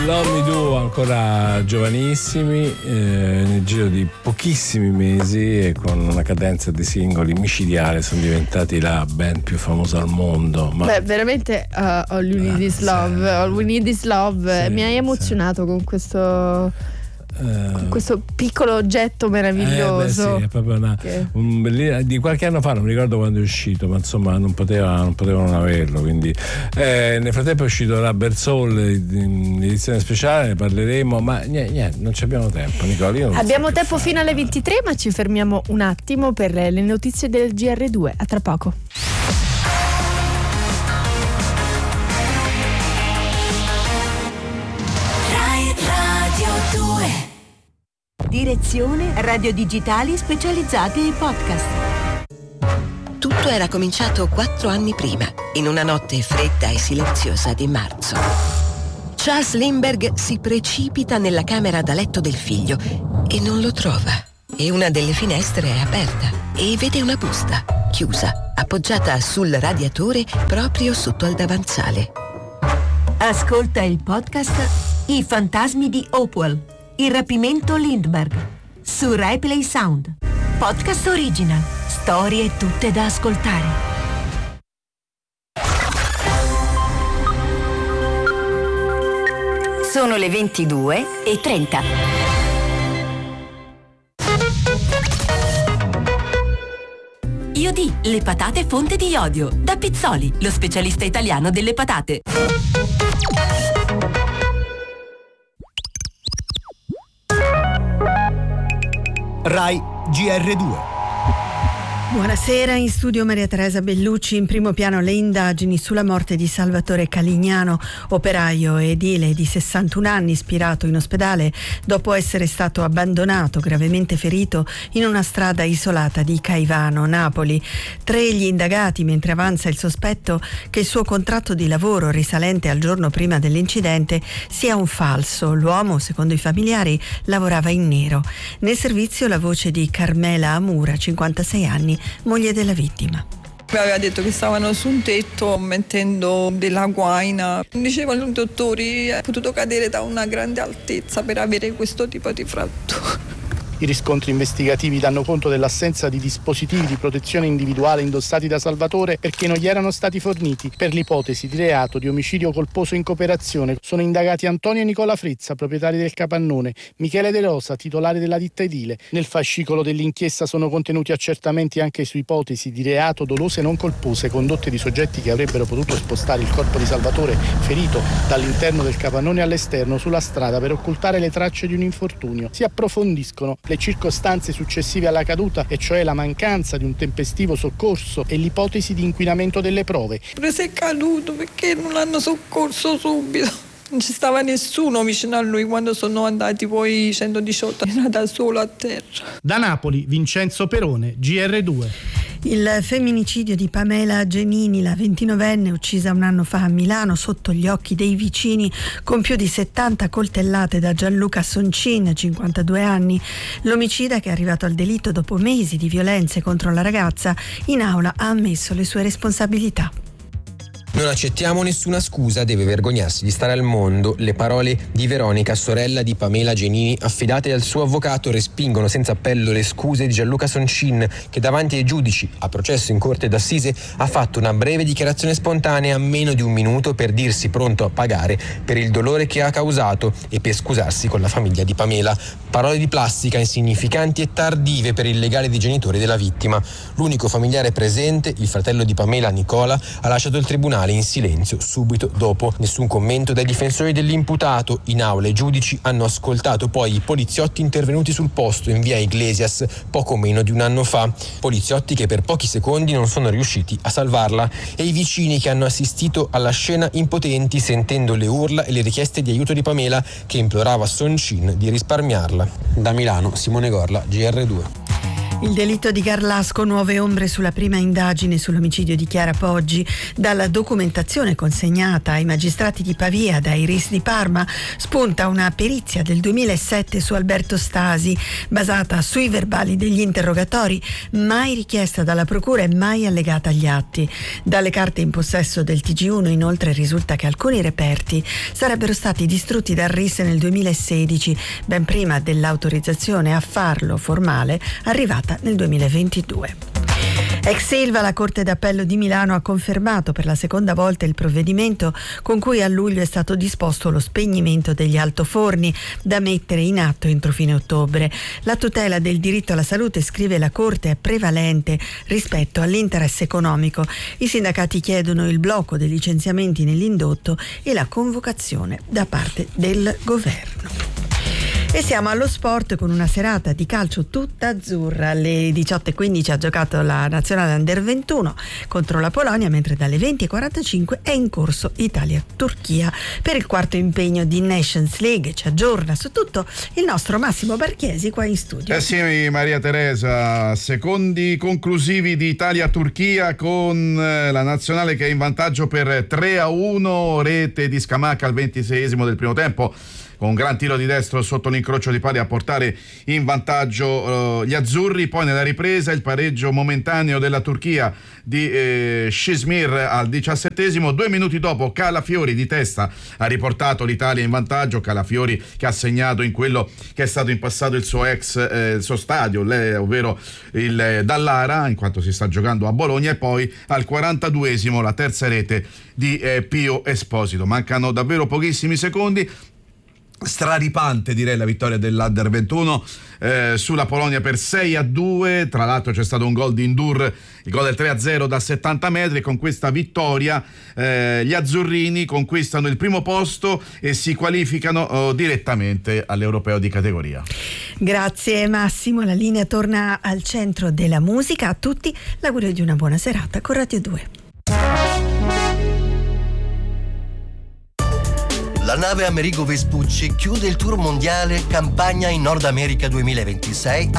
Love Me Do, ancora giovanissimi, nel giro di pochissimi mesi e con una cadenza di singoli micidiale sono diventati la band più famosa al mondo. Ma veramente All You Need Is Love, All We Need Is Love, mi hai emozionato con questo piccolo oggetto meraviglioso. Sì, è proprio di qualche anno fa, non mi ricordo quando è uscito, ma insomma non potevano non averlo, quindi nel frattempo è uscito Rubber Soul in edizione speciale, ne parleremo, ma niente, non ci abbiamo tempo, Nicola. Abbiamo tempo fino alle 23, ma ci fermiamo un attimo per le notizie del GR2. A tra poco. Direzione Radio Digitali specializzati in podcast. Tutto era cominciato 4 anni prima, in una notte fredda e silenziosa di marzo. Charles Lindbergh si precipita nella camera da letto del figlio e non lo trova. E una delle finestre è aperta e vede una busta, chiusa, appoggiata sul radiatore proprio sotto al davanzale. Ascolta il podcast I fantasmi di Hopewell. Il rapimento Lindbergh su RaiPlay Sound. Podcast original. Storie tutte da ascoltare. Sono le 22:30. Iodi, le patate fonte di iodio. Da Pizzoli, lo specialista italiano delle patate. Rai GR2. Buonasera, in studio Maria Teresa Bellucci. In primo piano le indagini sulla morte di Salvatore Calignano, operaio edile di 61 anni, ispirato in ospedale dopo essere stato abbandonato gravemente ferito in una strada isolata di Caivano, Napoli. 3 gli indagati, mentre avanza il sospetto che il suo contratto di lavoro risalente al giorno prima dell'incidente sia un falso. L'uomo, secondo i familiari, lavorava in nero. Nel servizio la voce di Carmela Amura, 56 anni, moglie della vittima. Mi aveva detto che stavano su un tetto mettendo della guaina. Dicevano i dottori è potuto cadere da una grande altezza per avere questo tipo di frattura. I riscontri investigativi danno conto dell'assenza di dispositivi di protezione individuale indossati da Salvatore perché non gli erano stati forniti. Per l'ipotesi di reato di omicidio colposo in cooperazione sono indagati Antonio e Nicola Frizza, proprietari del capannone, Michele De Rosa, titolare della ditta edile. Nel fascicolo dell'inchiesta sono contenuti accertamenti anche su ipotesi di reato dolose non colpose condotte di soggetti che avrebbero potuto spostare il corpo di Salvatore ferito dall'interno del capannone all'esterno sulla strada per occultare le tracce di un infortunio. Si approfondiscono le circostanze successive alla caduta, e cioè la mancanza di un tempestivo soccorso e l'ipotesi di inquinamento delle prove. Se è caduto perché non l'hanno soccorso subito. Non ci stava nessuno vicino a lui quando sono andati poi 118, era da solo a terra. Da Napoli, Vincenzo Perone, GR2. Il femminicidio di Pamela Genini, la 29enne uccisa un anno fa a Milano sotto gli occhi dei vicini con più di 70 coltellate da Gianluca Soncin, 52 anni. L'omicida, che è arrivato al delitto dopo mesi di violenze contro la ragazza, in aula ha ammesso le sue responsabilità. Non accettiamo nessuna scusa, deve vergognarsi di stare al mondo. Le parole di Veronica, sorella di Pamela Genini, affidate al suo avvocato, respingono senza appello le scuse di Gianluca Soncin, che davanti ai giudici a processo in corte d'assise ha fatto una breve dichiarazione spontanea, meno di un minuto, per dirsi pronto a pagare per il dolore che ha causato e per scusarsi con la famiglia di Pamela. Parole di plastica, insignificanti e tardive per il legale dei genitori della vittima. L'unico familiare presente, il fratello di Pamela, Nicola, ha lasciato il tribunale in silenzio subito dopo. Nessun commento dai difensori dell'imputato. In aula i giudici hanno ascoltato poi i poliziotti intervenuti sul posto in via Iglesias poco meno di un anno fa. Poliziotti che per pochi secondi non sono riusciti a salvarla, e i vicini che hanno assistito alla scena impotenti, sentendo le urla e le richieste di aiuto di Pamela, che implorava Soncin di risparmiarla. Da Milano, Simone Gorla, GR2. Il delitto di Garlasco, nuove ombre sulla prima indagine sull'omicidio di Chiara Poggi. Dalla documentazione consegnata ai magistrati di Pavia dai RIS di Parma spunta una perizia del 2007 su Alberto Stasi, basata sui verbali degli interrogatori, mai richiesta dalla procura e mai allegata agli atti. Dalle carte in possesso del TG1 inoltre risulta che alcuni reperti sarebbero stati distrutti dal RIS nel 2016, ben prima dell'autorizzazione a farlo formale arrivata nel 2022. Ex Ilva, la Corte d'Appello di Milano ha confermato per la seconda volta il provvedimento con cui a luglio è stato disposto lo spegnimento degli altoforni da mettere in atto entro fine ottobre. La tutela del diritto alla salute, scrive la Corte, è prevalente rispetto all'interesse economico. I sindacati chiedono il blocco dei licenziamenti nell'indotto e la convocazione da parte del governo. E siamo allo sport con una serata di calcio tutta azzurra. Alle 18:15 ha giocato la nazionale Under 21 contro la Polonia, mentre dalle 20:45 è in corso Italia-Turchia per il quarto impegno di Nations League. Ci aggiorna su tutto il nostro Massimo Barchiesi qua in studio. Sì, Maria Teresa, secondi conclusivi di Italia-Turchia con la nazionale che è in vantaggio per 3-1, rete di Scamacca al 26esimo del primo tempo, con un gran tiro di destro sotto l'incrocio di pali a portare in vantaggio gli azzurri. Poi nella ripresa il pareggio momentaneo della Turchia di Şişmir al 17esimo. 2 minuti dopo Calafiori di testa ha riportato l'Italia in vantaggio. Calafiori che ha segnato in quello che è stato in passato il suo suo stadio, ovvero il Dallara, in quanto si sta giocando a Bologna. E poi al 42esimo la terza rete di Pio Esposito. Mancano davvero pochissimi secondi. Straripante, direi, la vittoria dell'Under 21 sulla Polonia per 6-2. Tra l'altro c'è stato un gol di Ndur, il gol del 3-0 da 70 metri. E con questa vittoria gli azzurrini conquistano il primo posto e si qualificano direttamente all'Europeo di categoria. Grazie Massimo, la linea torna al centro della musica. A tutti l'augurio di una buona serata con Radio 2. La nave Amerigo Vespucci chiude il tour mondiale Campagna in Nord America 2026